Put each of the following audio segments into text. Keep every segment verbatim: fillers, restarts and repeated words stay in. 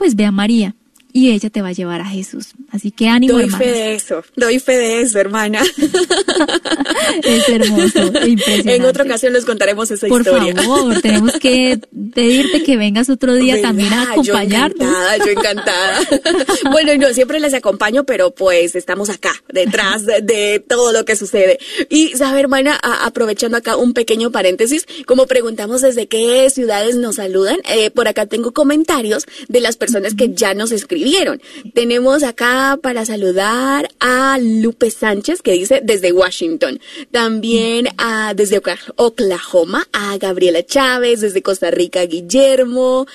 pues ve a María y ella te va a llevar a Jesús. Así que ánimo, doy hermanos. Doy fe de eso, doy fe de eso, hermana. Es hermoso, impresionante. En otra ocasión les contaremos esa Por historia. Por favor, tenemos que pedirte que vengas otro día ¿verdad? También a acompañarnos. Yo encantada, yo encantada. Bueno, no, siempre les acompaño, pero pues estamos acá, detrás de, de todo lo que sucede. Y, sabe, hermana, a, aprovechando acá un pequeño paréntesis, como preguntamos desde qué ciudades nos saludan, eh, por acá tengo comentarios de las personas que ya nos escribieron. Tenemos acá para saludar a Lupe Sánchez, que dice desde Washington. También a, desde Oklahoma, a Gabriela Chávez, desde Costa Rica, Guillermo,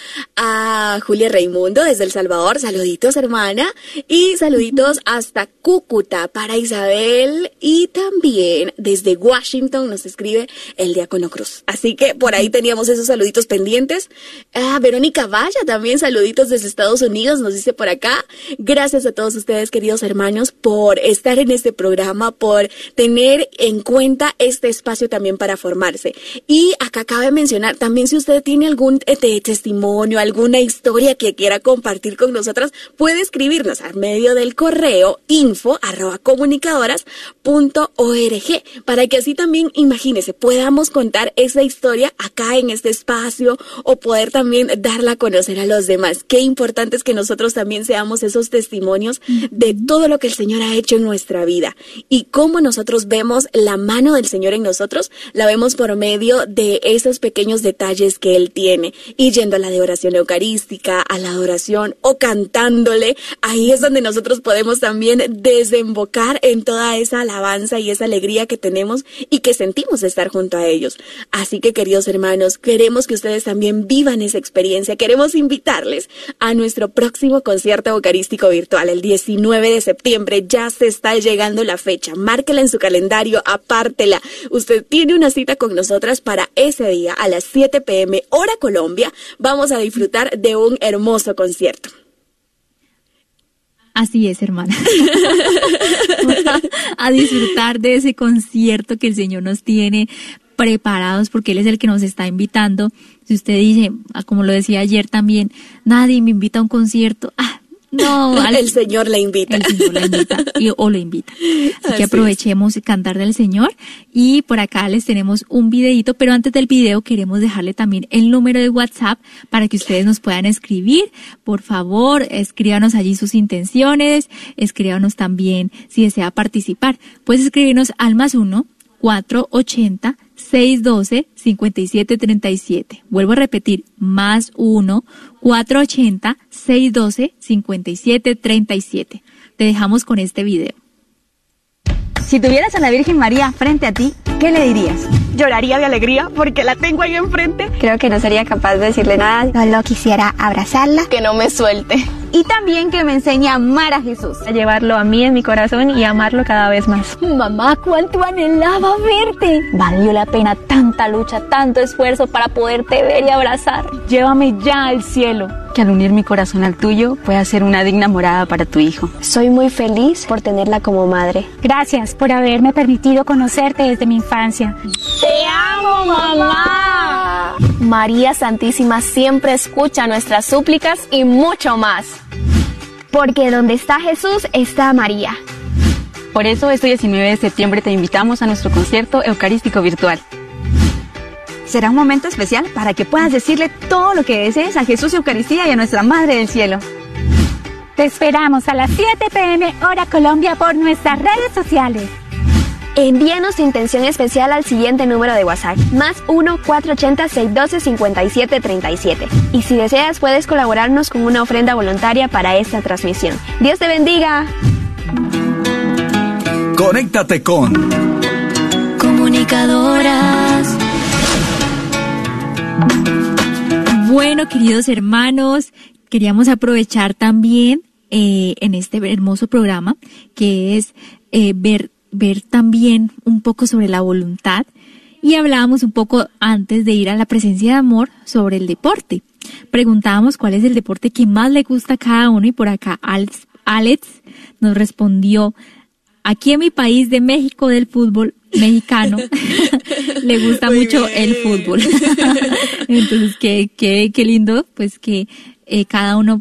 a Julia Raimundo, desde El Salvador. Saluditos, hermana. Y saluditos hasta Cúcuta para Isabel. Y también desde Washington nos escribe el Diácono Cruz. Así que por ahí teníamos esos saluditos pendientes. A Verónica Valla también, saluditos desde Estados Unidos, nos dice por acá. Gracias a todos ustedes, queridos hermanos, por estar en este programa, por tener en cuenta este espacio también para formarse. Y acá cabe mencionar también, si usted tiene algún eh, testimonio, alguna historia que quiera compartir con nosotras, puede escribirnos a medio del correo info arroba comunicadoras punto org, para que así también, imagínese, podamos contar esa historia acá en este espacio o poder también darla a conocer a los demás. Qué importante es que nosotros también seamos esos testimonios de todo lo que el Señor ha hecho en nuestra vida. Y cómo nosotros vemos la mano del Señor en nosotros, la vemos por medio de esos pequeños detalles que Él tiene. Y yendo a la de oración eucarística, a la adoración o cantándole, ahí es donde nosotros podemos también desembocar en toda esa alabanza y esa alegría que tenemos y que sentimos de estar junto a ellos. Así que, queridos hermanos, queremos que ustedes también vivan esa experiencia. Queremos invitarles a nuestro próximo concierto eucarístico virtual, el diecinueve de septiembre. Ya se está llegando la fecha. Márquela en su calendario, apártela. Usted tiene una cita con nosotras para ese día a las siete pe eme hora Colombia. Vamos a disfrutar de un hermoso concierto. Así es, hermana. A disfrutar de ese concierto que el Señor nos tiene preparados, porque Él es el que nos está invitando. Si usted dice, como lo decía ayer también, nadie me invita a un concierto, ah, no, al, el Señor la invita. El Señor la invita y, o lo invita. Así, Así que aprovechemos es. cantar del Señor. Y por acá les tenemos un videito, pero antes del video queremos dejarle también el número de WhatsApp para que ustedes nos puedan escribir. Por favor, escríbanos allí sus intenciones, escríbanos también si desea participar. Puedes escribirnos al más uno, cuatro ochenta, seiscientos doce, cincuenta y siete treinta y siete. Vuelvo a repetir, más uno, cuatro ochenta, seiscientos doce, cincuenta y siete treinta y siete. Te dejamos con este video. Si tuvieras a la Virgen María frente a ti, ¿qué le dirías? Lloraría de alegría porque la tengo ahí enfrente. Creo que no sería capaz de decirle nada. Solo quisiera abrazarla. Que no me suelte. Y también que me enseñe a amar a Jesús. A llevarlo a mí en mi corazón y amarlo cada vez más. Mamá, cuánto anhelaba verte. Valió la pena tanta lucha, tanto esfuerzo para poderte ver y abrazar. Llévame ya al cielo. Que al unir mi corazón al tuyo pueda ser una digna morada para tu hijo. Soy muy feliz por tenerla como madre. Gracias por haberme permitido conocerte desde mi infancia. ¡Te amo, mamá! María Santísima siempre escucha nuestras súplicas y mucho más. Porque donde está Jesús está María. Por eso este diecinueve de septiembre te invitamos a nuestro concierto eucarístico virtual. Será un momento especial para que puedas decirle todo lo que desees a Jesús Eucaristía y a nuestra Madre del Cielo. Te esperamos a las siete pe eme hora Colombia por nuestras redes sociales. Envíanos tu intención especial al siguiente número de WhatsApp, más uno, cuatro ochenta, seiscientos doce, cincuenta y siete treinta y siete. Y si deseas, puedes colaborarnos con una ofrenda voluntaria para esta transmisión. ¡Dios te bendiga! Conéctate con Comunicadoras. Bueno, queridos hermanos, queríamos aprovechar también eh, en este hermoso programa que es eh, ver, ver también un poco sobre la voluntad, y hablábamos un poco antes de ir a la presencia de amor sobre el deporte. Preguntábamos cuál es el deporte que más le gusta a cada uno, y por acá Alex, Alex nos respondió: aquí en mi país de México, del fútbol mexicano, le gusta Muy mucho bien. el fútbol. Entonces, qué, qué, qué lindo, pues que eh, cada uno